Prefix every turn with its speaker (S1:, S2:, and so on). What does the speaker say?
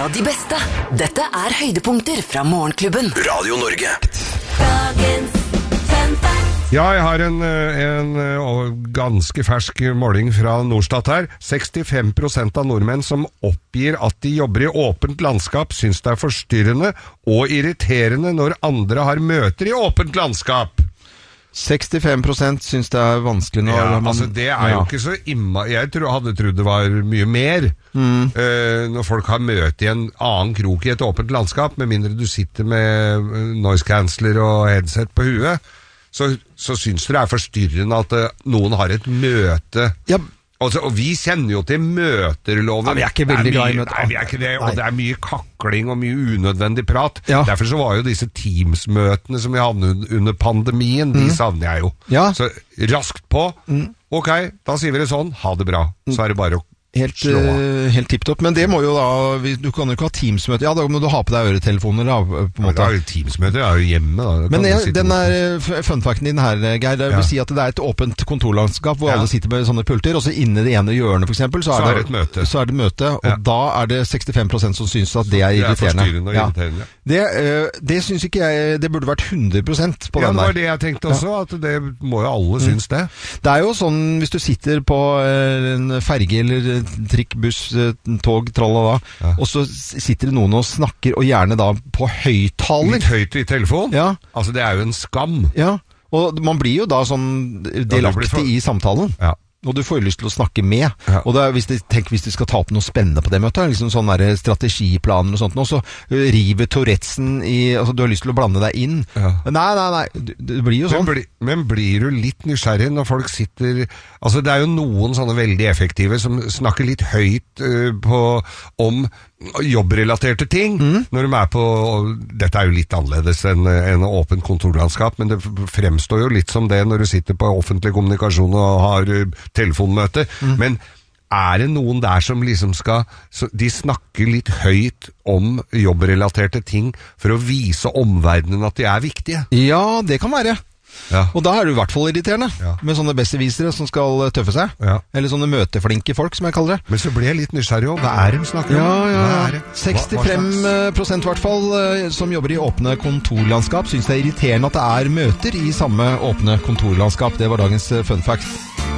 S1: fra de beste. Dette høydepunkter fra Morgenklubben.
S2: Radio Norge.
S1: Dagens fun fact.
S3: Ja, jeg har en ganske fersk måling fra Norstat her. 65% av nordmenn som oppgir at de jobber i åpent landskap, synes det forstyrrende og irriterende når andre har møter i åpent landskap.
S4: 65% synes det vanskelig når man...
S3: altså det jo ikke så jeg hadde trodd det var mye mer når folk har møte i en annen krok i et åpent landskap, med mindre du sitter med noise canceller og headset på huet, så synes det forstyrrende at noen har et møte. Ja. Og vi kjenner jo til møterloven.
S4: Ja, vi ikke veldig glad i møter.
S3: Nei, vi ikke det, og det mye kakling og mye unødvendig prat.
S4: Ja.
S3: Derfor så var jo disse Teams-møtene som vi hadde under pandemien, de savner jeg jo. Ja. Så raskt på. Ok, da sier vi det sånn. Ha det bra. Så det bare å
S4: Helt tipptopp, men det må jo da du kan jo ikke ha Teams-møte. Ja, da må du ha på deg øretelefoner da, på en måte.
S3: Ja, Teams-møte jo hjemme da.
S4: Men den funfacten din her, Geir, det vil si at det et åpent kontorlandskap hvor alle sitter med sånne pulter, og så inne i det ene hjørnet for eksempel, så det et møte. Så det møte, og da det 65% som synes at det irriterende.
S3: Det forstyrrende og irriterende.
S4: Det synes ikke jeg, det burde vært 100% på den der.
S3: Ja, det var det jeg tenkte også, at det må jo alle synes det.
S4: Det jo sånn, hvis du sitter på en ferge eller trikk, buss, tog, tralala, og så sitter det noen og snakker, og gjerne da på høyttaler.
S3: Litt høyt i telefon? Ja. Altså det jo en skam.
S4: Ja, og man blir jo da sånn delaktig i samtalen. Ja. Og du får jo lyst til å snakke med. Ja. Og hvis du skal ta opp noe spennende på det møtet, liksom sånne der strategiplaner og sånt, og så river Tourettesen altså du har lyst til å blande deg inn. Ja. Nei, det blir jo sånn.
S3: Men blir du litt nysgjerrig når folk sitter... Altså det jo noen sånne veldig effektive som snakker litt høyt om jobbrelaterte ting, når de på... Dette jo litt annerledes enn åpent kontorlandskap, men det fremstår jo litt som det når du sitter på offentlig kommunikasjon og har telefonmøte, men det noen der som liksom de snakker litt høyt om jobbrelaterte ting for å vise omverdenen at de viktige?
S4: Ja, det kan være. Ja. Og da det i hvert fall irriterende med sånne besserwisere som skal tøffe seg, eller sånne møteflinke folk som jeg kaller det.
S3: Men så ble jeg litt nysgjerrig om, hva de snakker om?
S4: Ja. 65% i hvert fall som jobber i åpne kontorlandskap synes det irriterende at det møter i samme åpne kontorlandskap. Det var dagens fun fact.